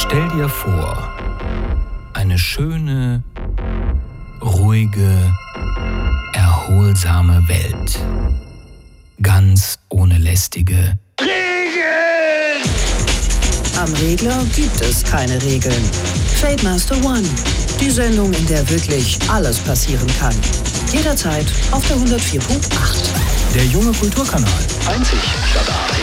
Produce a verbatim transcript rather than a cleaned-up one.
Stell dir vor, eine schöne, ruhige, erholsame Welt. Ganz ohne lästige Regeln! Am Regler gibt es keine Regeln. Trademaster One, die Sendung, in der wirklich alles passieren kann. Jederzeit auf der hundertvier Punkt acht. Der junge Kulturkanal. Einzig statt